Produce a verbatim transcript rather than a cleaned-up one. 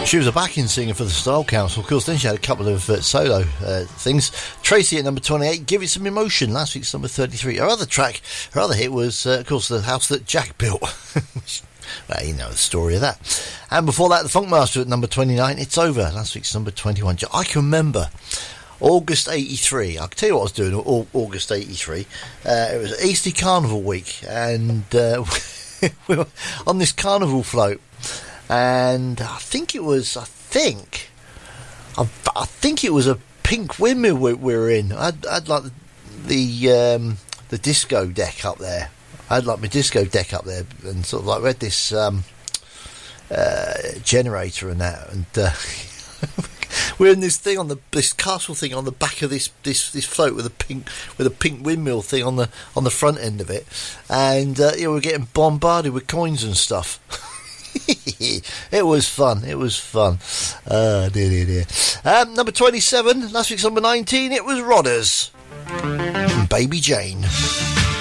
She was a backing singer for the Style Council. Of course, then she had a couple of uh, solo uh, things. Tracy at number twenty-eight, Give It Some Emotion, last week's number thirty-three. Her other track, her other hit was, uh, of course, The House That Jack Built. Well, you know the story of that. And before that, The Funkmaster at number twenty-nine, It's Over, last week's number twenty-one. I can remember August eighty-three. I can tell you what I was doing in August eighty-three. Uh, it was Easter Carnival week, and uh, we were on this carnival float. And I think it was, I think, I, I think it was a pink windmill we, we were in. I'd, I'd like the the, um, the disco deck up there. I had like my disco deck up there, and sort of like read this um, uh, generator and that, and uh, we're in this thing on the this castle thing on the back of this, this, this float with a pink with a pink windmill thing on the on the front end of it, and uh, yeah, we're getting bombarded with coins and stuff. It was fun. It was fun. Oh, dear, dear, dear. Um, number twenty-seven, last week's number nineteen, it was Rodders. Baby Jane.